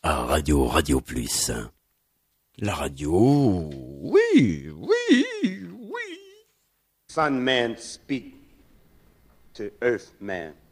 à Radio Plus. La radio, oui, oui, oui. Sun man speak to earth man.